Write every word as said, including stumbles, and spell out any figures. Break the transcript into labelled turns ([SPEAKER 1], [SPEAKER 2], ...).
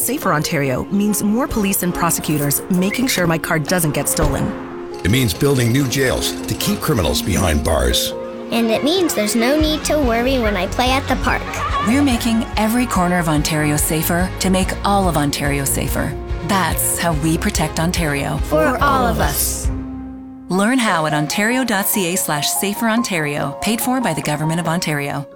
[SPEAKER 1] Safer Ontario means more police and prosecutors making sure my car doesn't get stolen.
[SPEAKER 2] It means building new jails to keep criminals behind bars.
[SPEAKER 3] And it means there's no need to worry when I play at the park.
[SPEAKER 4] We're making every corner of Ontario safer to make all of Ontario safer. That's how we protect Ontario.
[SPEAKER 3] For all of us.
[SPEAKER 4] Learn how at ontario.ca slash safer Ontario, paid for by the Government of Ontario.